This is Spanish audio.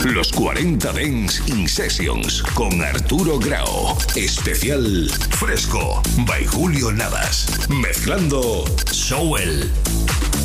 Los 40 Dance In Sessions con Arturo Grau. Especial Fresco by Julio Navas. Mezclando Sowell.